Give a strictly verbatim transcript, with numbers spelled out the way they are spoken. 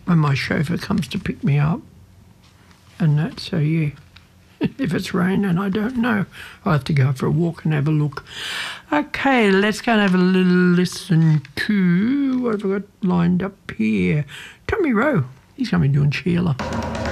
when my chauffeur comes to pick me up and that. So, yeah, if it's raining, I don't know. I'll have to go for a walk and have a look. Okay, let's go and have a little listen to what have I got lined up here. Tommy Rowe, he's going to be doing Sheila.